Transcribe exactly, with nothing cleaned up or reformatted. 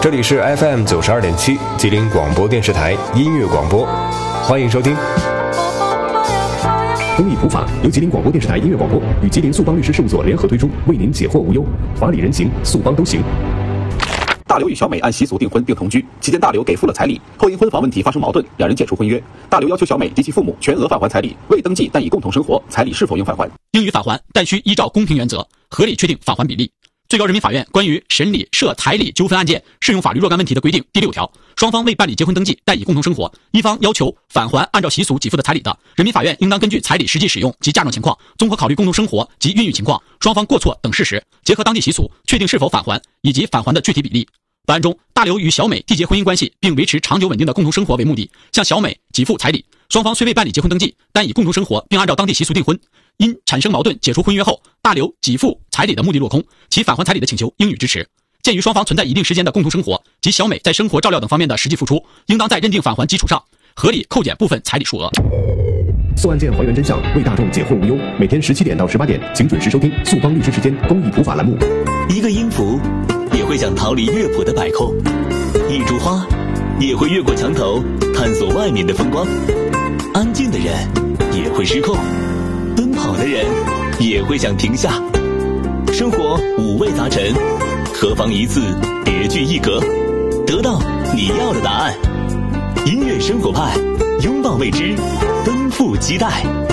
这里是 F M 九十二点七吉林广播电视台音乐广播，欢迎收听。 公益普法由吉林广播电视台音乐广播与吉林速邦律师事务所联合推出，为您解惑无忧，法理人行，速邦都行。 大刘与小美按习俗订婚并同居，期间大刘给付了彩礼，后因婚房问题发生矛盾，两人解除婚约。大刘要求小美及其父母全额返还彩礼，未登记但已共同生活，彩礼是否应返还？ 应予返还，但需依照公平原则，合理确定返还比例。最高人民法院关于审理涉彩礼纠纷案件适用法律若干问题的规定第六条，双方未办理结婚登记但已共同生活，一方要求返还按照习俗给付的彩礼的，人民法院应当根据彩礼实际使用及嫁妆情况，综合考虑共同生活及孕育情况、双方过错等事实，结合当地习俗，确定是否返还以及返还的具体比例。本案中，大刘与小美缔结婚姻关系并维持长久稳定的共同生活为目的，向小美给付彩礼，双方虽未办理结婚登记，但已共同生活并按照当地习俗订婚。因产生矛盾解除婚约后，大刘给付彩礼的目的落空，其返还彩礼的请求应予支持。鉴于双方存在一定时间的共同生活及小美在生活照料等方面的实际付出，应当在认定返还基础上合理扣减部分彩礼数额。 速案件还原真相，为大众解惑无忧。每天十七点到十八点，请准时收听速邦律师时间公益普法栏目。 一个音符也会想逃离乐谱的摆扣，一株花也会越过墙头探索外面的风光。安静的人也会失控，奔跑的人也会想停下。生活五味杂陈，何妨一次别具一格，得到你要的答案。音乐生活派，拥抱未知，奔赴期待。